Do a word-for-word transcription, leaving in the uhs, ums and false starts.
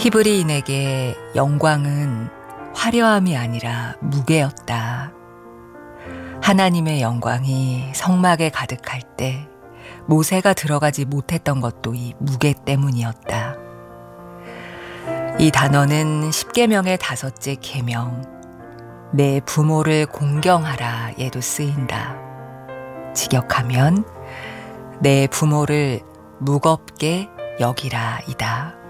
히브리인에게 영광은 화려함이 아니라 무게였다. 하나님의 영광이 성막에 가득할 때 모세가 들어가지 못했던 것도 이 무게 때문이었다. 이 단어는 십계명의 다섯째 계명, 내 부모를 공경하라 에도 쓰인다. 직역하면 내 부모를 무겁게 여기라 이다.